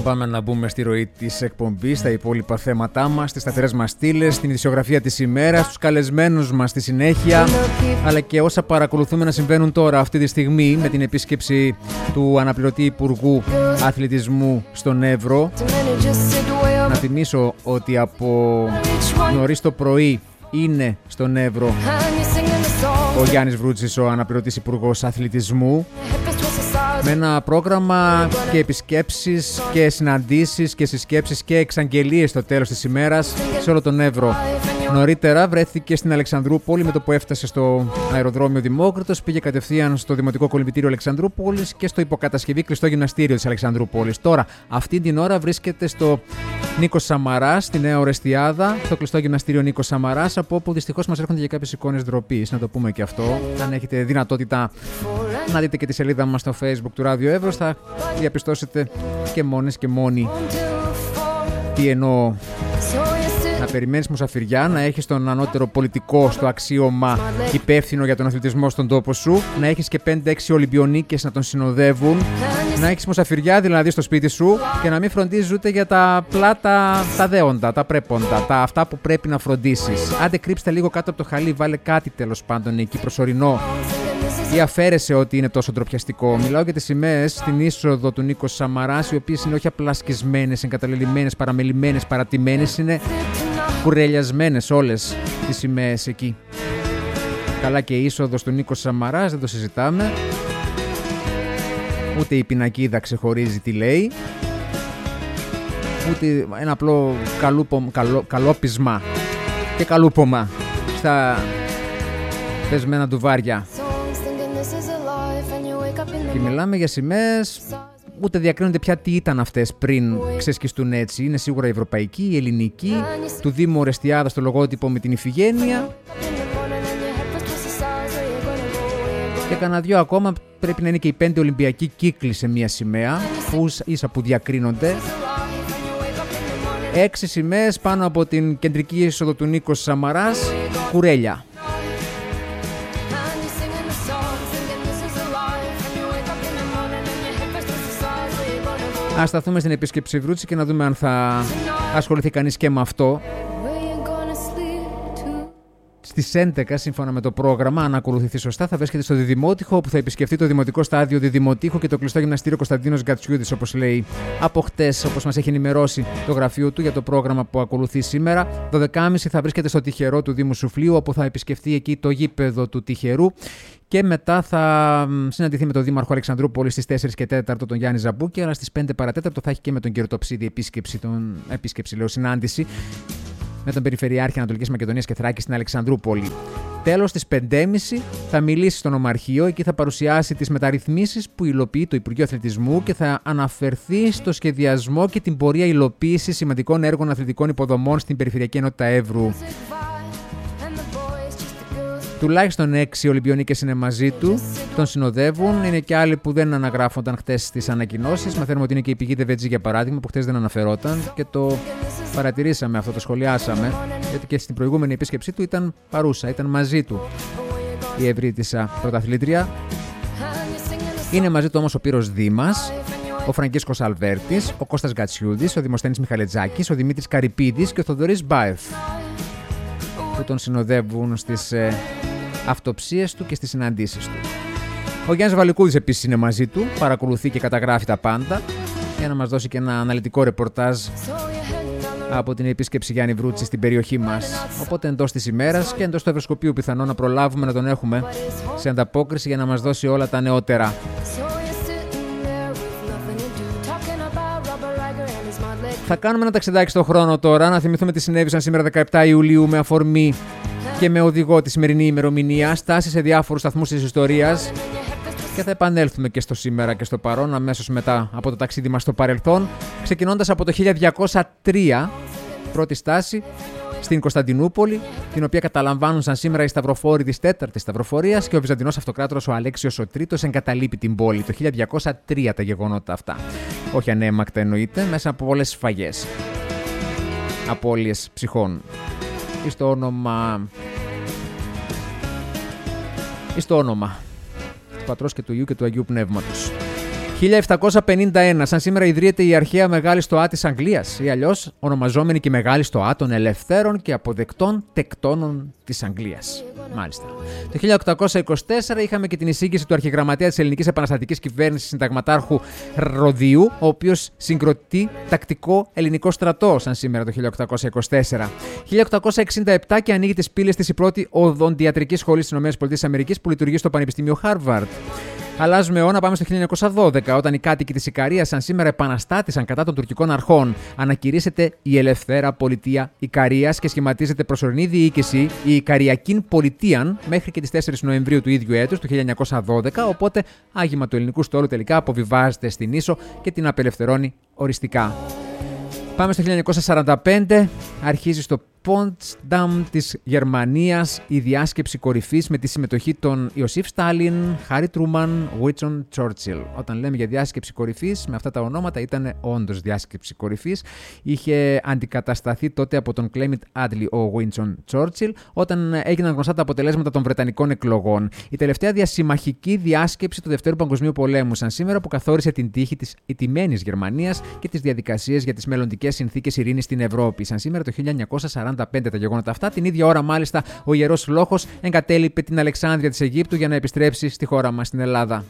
Πάμε να μπούμε στη ροή της εκπομπής, στα υπόλοιπα θέματά μας, στις σταθερές μας στήλες, στην ειδησιογραφία της ημέρας, στους καλεσμένους μας στη συνέχεια, αλλά και όσα παρακολουθούμε να συμβαίνουν τώρα αυτή τη στιγμή με την επίσκεψη του αναπληρωτή Υπουργού Αθλητισμού στον Εύρο. Να θυμίσω ότι από νωρίς το πρωί είναι στον Εύρο ο Γιάννης Βρούτσης, ο αναπληρωτής Υπουργός Αθλητισμού, με ένα πρόγραμμα και επισκέψεις και συναντήσεις και συσκέψεις και εξαγγελίες στο τέλος της ημέρας σε όλο τον Εύρο. Νωρίτερα βρέθηκε στην Αλεξανδρούπολη, με το που έφτασε στο αεροδρόμιο Δημόκριτος, πήγε κατευθείαν στο Δημοτικό Κολυμβητήριο Αλεξανδρούπολης και στο υποκατασκευή κλειστό γυμναστήριο της Αλεξανδρούπολης. Τώρα, αυτή την ώρα βρίσκεται στο Νίκος Σαμαράς, στη Νέα Ορεστιάδα, στο κλειστό γυμναστήριο Νίκος Σαμαράς, από όπου δυστυχώς μας έρχονται και κάποιες εικόνες ντροπής. Να το πούμε και αυτό. Αν έχετε δυνατότητα να δείτε και τη σελίδα μας στο Facebook του Ράδιο Εύρος, θα διαπιστώσετε και μόνες και μόνοι τι εννοώ. Να περιμένεις μουσαφιριά, να έχεις τον ανώτερο πολιτικό στο αξίωμα υπεύθυνο για τον αθλητισμό στον τόπο σου, να έχεις και 5-6 Ολυμπιονίκες να τον συνοδεύουν, να έχεις μουσαφιριά δηλαδή στο σπίτι σου και να μην φροντίζεις ούτε για τα πλάτα, τα δέοντα, τα πρέποντα, αυτά που πρέπει να φροντίσεις. Άντε κρύψτε λίγο κάτω από το χαλί, βάλε κάτι τέλος πάντων εκεί προσωρινό ή αφαίρεσε ότι είναι τόσο ντροπιαστικό. Μιλάω για τις σημαίες στην είσοδο του Νίκος Σαμαράς, οι οποίες είναι όχι απλά σκισμένες, εγκαταλελειμμένες, παραμελημένες, παρατημένες, είναι κουρελιασμένες όλες τις σημαίες εκεί. Καλά και η είσοδος του Νίκος Σαμαράς, δεν το συζητάμε. Ούτε η πινακίδα ξεχωρίζει τι λέει, ούτε ένα απλό καλόπισμα και καλούπομα στα πεσμένα ντουβάρια. Και μιλάμε για σημαίες, ούτε διακρίνονται πια τι ήταν αυτές πριν ξεσκιστούν έτσι. Είναι σίγουρα η ευρωπαϊκή, η ελληνική, του Δήμου Ορεστιάδα στο λογότυπο με την Ιφηγένεια. Και κανένα δυο ακόμα πρέπει να είναι και οι 5 Ολυμπιακοί κύκλοι σε μία σημαία, που ίσα που διακρίνονται. 6 σημαίες πάνω από την κεντρική είσοδο του Νίκος Σαμαράς, κουρέλια. Ας σταθούμε στην επίσκεψη Βρούτση και να δούμε αν θα ασχοληθεί κανείς και με αυτό. Στις 11, σύμφωνα με το πρόγραμμα, αν ακολουθηθεί σωστά, θα βρίσκεται στο Διδημότυχο, όπου θα επισκεφτεί το Δημοτικό Στάδιο Διδημοτήχου και το κλειστό γυμναστήριο Κωνσταντίνος Γκατσιούδης, όπως λέει από χτες, όπως μας έχει ενημερώσει το γραφείο του για το πρόγραμμα που ακολουθεί σήμερα. 12.30 θα βρίσκεται στο Τυχερό του Δήμου Σουφλίου, όπου θα επισκεφτεί εκεί το γήπεδο του Τυχερού. Και μετά θα συναντηθεί με τον Δήμαρχο Αλεξανδρούπολης στις 4 και 4 τον Γιάννη Ζαμπούκη, αλλά στις 5 παρατέταρτο θα έχει και με τον κύριο Τοψίδη συνάντηση με τον Περιφερειάρχη Ανατολικής Μακεδονίας και Θράκης στην Αλεξανδρούπολη. Τέλος, στις 5.30 θα μιλήσει στο Νομαρχείο, εκεί θα παρουσιάσει τις μεταρρυθμίσεις που υλοποιεί το Υπουργείο Αθλητισμού και θα αναφερθεί στο σχεδιασμό και την πορεία υλοποίησης σημαντικών έργων αθλητικών υποδομών στην Περιφερειακή Ενότητα Εύρου. Τουλάχιστον 6 Ολυμπιονίκες είναι μαζί του, τον συνοδεύουν. Είναι και άλλοι που δεν αναγράφονταν χτες στις ανακοινώσεις. Μαθαίνουμε ότι είναι και η Πηγή Δεβέτζη, για παράδειγμα, που χτες δεν αναφερόταν και το παρατηρήσαμε αυτό, το σχολιάσαμε, γιατί και στην προηγούμενη επίσκεψή του ήταν παρούσα, ήταν μαζί του η ευρύτισσα πρωταθλήτρια. Είναι μαζί του όμως ο Πύρος Δήμας, ο Φραγκίσκος Αλβέρτης, ο Κώστας Γκατσιούδης, ο Δημοσθένης Μιχαλετζάκης, ο Δημήτρης Καρυπίδης και ο Θοδωρής Μπάεφ, που τον συνοδεύουν στις αυτοψίες του και στις συναντήσεις του. Ο Γιάννης Βαλικούδης επίσης είναι μαζί του, παρακολουθεί και καταγράφει τα πάντα για να μας δώσει και ένα αναλυτικό ρεπορτάζ από την επίσκεψη Γιάννη Βρούτση στην περιοχή μας. Οπότε εντός της ημέρας και εντός του ευρωσκοπείου πιθανόν να προλάβουμε να τον έχουμε σε ανταπόκριση για να μας δώσει όλα τα νεότερα. Θα κάνουμε ένα ταξιδάκι στον χρόνο τώρα, να θυμηθούμε τι συνέβησαν σήμερα 17 Ιουλίου με αφορμή και με οδηγό τη σημερινή ημερομηνία, στάση σε διάφορους σταθμούς της ιστορίας, και θα επανέλθουμε και στο σήμερα και στο παρόν αμέσως μετά από το ταξίδι μας στο παρελθόν, ξεκινώντας από το 1203, πρώτη στάση στην Κωνσταντινούπολη, την οποία καταλαμβάνουν σαν σήμερα οι σταυροφόροι της 4ης Σταυροφορίας και ο Βυζαντινός Αυτοκράτορας ο Αλέξιος ο Τρίτος εγκαταλείπει την πόλη. Το 1203 τα γεγονότα αυτά. Όχι ανέμακτα εννοείται, μέσα από πολλές σφαγές, απώλειες ψυχών. Ή στο όνομα του Πατρός και του Υιού και του Αγίου Πνεύματος. 1751, σαν σήμερα ιδρύεται η αρχαία Μεγάλη Στοά της Αγγλίας, ή αλλιώς ονομαζόμενη και Μεγάλη Στοά των ελευθέρων και αποδεκτών τεκτώνων της Αγγλίας. Μάλιστα. Το 1824 είχαμε και την εισήγηση του αρχιγραμματέα της Ελληνικής Επαναστατικής Κυβέρνησης συνταγματάρχου Ροδίου, ο οποίος συγκροτεί τακτικό ελληνικό στρατό, σαν σήμερα το 1824. 1867 και ανοίγει τις πύλες της η πρώτη οδοντιατρική σχολή στις ΗΠΑ που λειτουργεί στο Πανεπιστήμιο Χάρβαρντ. Αλλάζουμε αιώνα, πάμε στο 1912, όταν οι κάτοικοι της Ικαρίας, σαν σήμερα, επαναστάτησαν κατά των τουρκικών αρχών. Ανακηρύσσεται η Ελευθέρα Πολιτεία Ικαρίας και σχηματίζεται προσωρινή διοίκηση, η Ικαριακήν Πολιτείαν, μέχρι και τις 4 Νοεμβρίου του ίδιου έτους, του 1912, οπότε άγημα του ελληνικού στόλου τελικά αποβιβάζεται στην Ίσο και την απελευθερώνει οριστικά. Πάμε στο 1945, αρχίζει στο Πόντσταμ της Γερμανίας η διάσκεψη κορυφής με τη συμμετοχή των Ιωσήφ Στάλιν, Χάρι Τρούμαν, Βίνστον Τσόρτσιλ. Όταν λέμε για διάσκεψη κορυφής, με αυτά τα ονόματα ήταν όντως διάσκεψη κορυφής. Είχε αντικατασταθεί τότε από τον Κλέμιντ Άντλι ο Βίνστον Τσόρτσιλ, όταν έγιναν γνωστά τα αποτελέσματα των Βρετανικών εκλογών. Η τελευταία διασημαχική διάσκεψη του Δευτέρου Παγκοσμίου Πολέμου, σαν σήμερα, που καθόρισε την τύχη της ηττημένης Γερμανίας και τις διαδικασίες για τις μελλοντικές συνθήκες ειρήνης στην Ευρώπη. Σαν σήμερα το 1945 τα γεγονότα αυτά. Την ίδια ώρα, μάλιστα, ο Ιερός Λόγος εγκατέλειπε την Αλεξάνδρεια της Αιγύπτου για να επιστρέψει στη χώρα μας, στην Ελλάδα.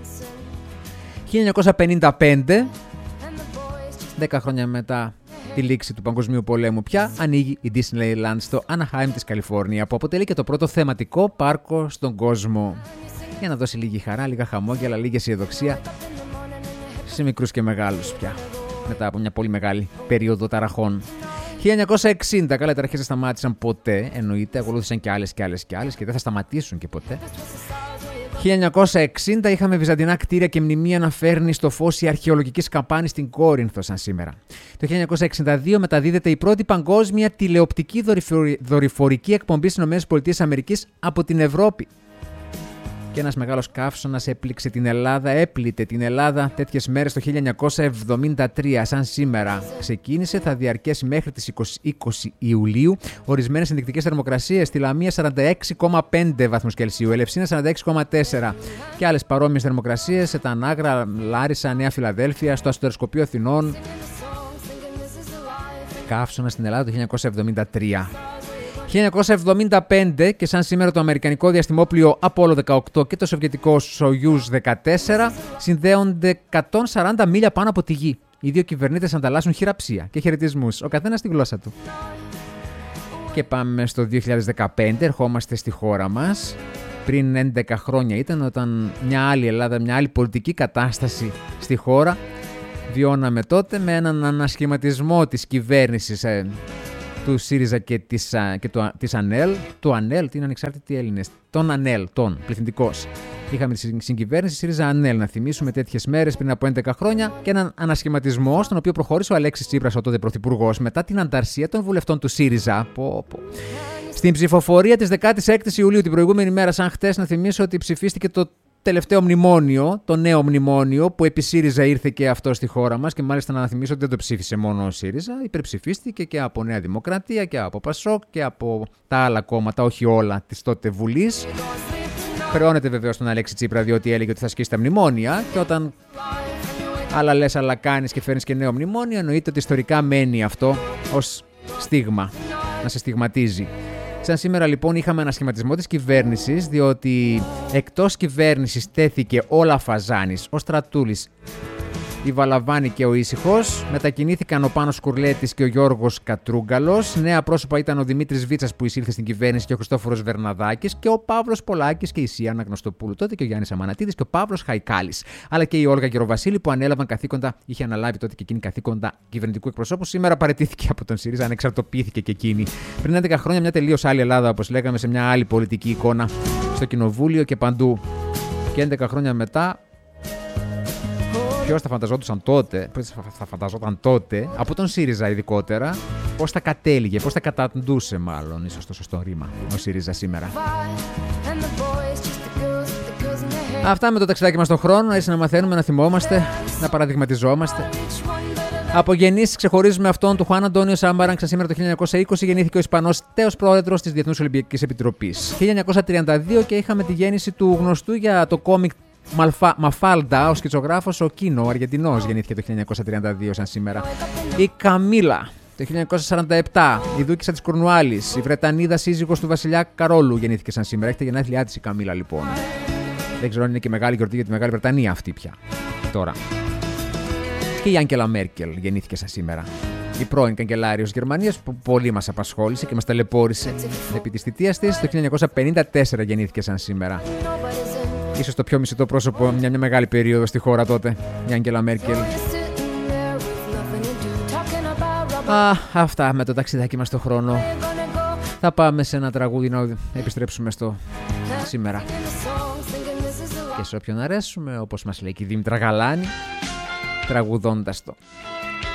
1955, 10 χρόνια μετά τη λήξη του Παγκοσμίου Πολέμου, πια ανοίγει η Disneyland στο Anaheim της Καλιφόρνια, που αποτελεί και το πρώτο θεματικό πάρκο στον κόσμο. Για να δώσει λίγη χαρά, λίγα χαμόγελα, λίγη αισιοδοξία σε μικρούς και μεγάλους πια, μετά από μια πολύ μεγάλη περίοδο ταραχών. 1960, καλά, οι ταραχές δεν σταμάτησαν ποτέ, εννοείται, ακολούθησαν και άλλες και δεν θα σταματήσουν και ποτέ. 1960 είχαμε βυζαντινά κτίρια και μνημεία να φέρνει στο φως η αρχαιολογική σκαμπάνη στην Κόρινθο, σαν σήμερα. Το 1962 μεταδίδεται η πρώτη παγκόσμια τηλεοπτική δορυφορική εκπομπή στις ΗΠΑ από την Ευρώπη. Και ένας μεγάλος καύσωνας έπληξε την Ελλάδα, έπλητε την Ελλάδα τέτοιες μέρες το 1973, σαν σήμερα. Ξεκίνησε, θα διαρκέσει μέχρι τις 20 Ιουλίου. Ορισμένες ενδεικτικές θερμοκρασίες, στη Λαμία 46,5 βαθμούς Κελσίου, Ελευσίνα 46,4 και άλλες παρόμοιες θερμοκρασίες σε τα Ανάγρα, Λάρισα, Νέα Φιλαδέλφια, στο Αστροσκοπείο Αθηνών. Καύσωνα στην Ελλάδα το 1973. 1975 και σαν σήμερα το αμερικανικό διαστημόπλοιο Apollo 18 και το σοβιετικό Soyuz 14 συνδέονται 140 μίλια πάνω από τη Γη. Οι δύο κυβερνήτες ανταλλάσσουν χειραψία και χαιρετισμούς, ο καθένας στη γλώσσα του. Και πάμε στο 2015, ερχόμαστε στη χώρα μας. Πριν 11 χρόνια ήταν, όταν μια άλλη Ελλάδα, μια άλλη πολιτική κατάσταση στη χώρα βιώναμε τότε, με έναν ανασχηματισμό της κυβέρνησης του ΣΥΡΙΖΑ και της ΑΝΕΛ, του ΑΝΕΛ, τι είναι ανεξάρτητοι Έλληνες, τον ΑΝΕΛ, τον πληθυντικός. Είχαμε τη συγκυβέρνηση ΣΥΡΙΖΑ-ΑΝΕΛ, να θυμίσουμε, τέτοιες μέρες πριν από 11 χρόνια, και έναν ανασχηματισμό στον οποίο προχώρησε ο Αλέξης Τσίπρας, ο τότε πρωθυπουργός, μετά την ανταρσία των βουλευτών του ΣΥΡΙΖΑ. Στην ψηφοφορία της 16ης Ιουλίου, την προηγούμενη μέρα, σαν χτες, να θυμίσω ότι ψηφίστηκε το τελευταίο μνημόνιο, το νέο μνημόνιο, που επί ΣΥΡΙΖΑ ήρθε και αυτό στη χώρα μας, και μάλιστα να θυμίσω ότι δεν το ψήφισε μόνο ο ΣΥΡΙΖΑ, υπερψηφίστηκε και από Νέα Δημοκρατία και από ΠΑΣΟΚ και από τα άλλα κόμματα, όχι όλα, της τότε Βουλής. Χρεώνεται βεβαίως τον Αλέξη Τσίπρα, διότι έλεγε ότι θα ασκήσει τα μνημόνια, και όταν άλλα λες, άλλα κάνεις και φέρνεις και νέο μνημόνιο, εννοείται ότι ιστορικά μένει αυτό ως στίγμα, να σε στιγματίζει. Σαν σήμερα λοιπόν είχαμε ανασχηματισμό της κυβέρνησης, διότι εκτός κυβέρνησης τέθηκε ο Λαφαζάνης, ο Στρατούλης, η Βαλαβάνη και ο Ήσυχος. Μετακινήθηκαν ο Πάνος Κουρλέτης και ο Γιώργος Κατρούγκαλος. Νέα πρόσωπα ήταν ο Δημήτρης Βίτσας, που εισήλθε στην κυβέρνηση, και ο Χριστόφορος Βερναδάκης και ο Παύλος Πολάκης και η Σιάννα Γνωστοπούλου τότε, και ο Γιάννης Αμανατίδης και ο Παύλος Χαϊκάλης. Αλλά και η Όλγα Γεροβασίλη, που ανέλαβαν καθήκοντα, είχε αναλάβει τότε και εκείνη καθήκοντα κυβερνητικού εκπροσώπου. Σήμερα παραιτήθηκε από τον ΣΥΡΙΖΑ, ανεξαρτοποιήθηκε και εκείνη. Πριν 11 χρόνια, μια τελείως άλλη Ελλάδα, όπως λέγαμε, σε μια άλλη πολιτική εικόνα στο κοινοβούλιο και παντού. Και 11 χρόνια μετά. Ποιος θα φανταζόταν τότε, από τον ΣΥΡΙΖΑ ειδικότερα, πώς θα κατέληγε, πώς θα καταντούσε, μάλλον, ίσως το σωστό ρήμα, ο ΣΥΡΙΖΑ σήμερα. Αυτά με το ταξιδάκι μας στον χρόνο, έτσι να μαθαίνουμε, να θυμόμαστε, να παραδειγματιζόμαστε. Από γεννήσεις ξεχωρίζουμε αυτόν του Χουάν Αντώνιο Σάμπαραν. Σήμερα το 1920 γεννήθηκε ο Ισπανός τέος πρόεδρος της Διεθνούς Ολυμπιακής Επιτροπής. 1932 και είχαμε τη γέννηση του γνωστού για το κόμικ Μαφάλντα, ο σκητσογράφος, ο Κίνο, ο Αργεντινός, γεννήθηκε το 1932 σαν σήμερα. Η Καμίλα, το 1947, η Δούκισσα της Κορνουάλης, η Βρετανίδα σύζυγος του βασιλιά Καρόλου, γεννήθηκε σαν σήμερα. Έχετε γενέθλιά της η Καμίλα, λοιπόν. Δεν ξέρω αν είναι και μεγάλη γιορτή για τη Μεγάλη Βρετανία αυτή πια. Τώρα. Και η Άγγελα Μέρκελ γεννήθηκε σαν σήμερα. Η πρώην καγκελάριος Γερμανίας που πολύ μας απασχόλησε και μας ταλαιπώρησε επί της θητείας της. Το 1954 γεννήθηκε σαν σήμερα. Ίσως το πιο μισητό πρόσωπο μια μεγάλη περίοδο στη χώρα τότε, η Άγγελα Μέρκελ. Αυτά με το ταξιδάκι μας στο χρόνο. Θα πάμε σε ένα τραγούδι να επιστρέψουμε στο σήμερα. Και σε όποιον αρέσουμε, όπως μας λέει και η Δήμητρα Γαλάνη, τραγουδώντας το.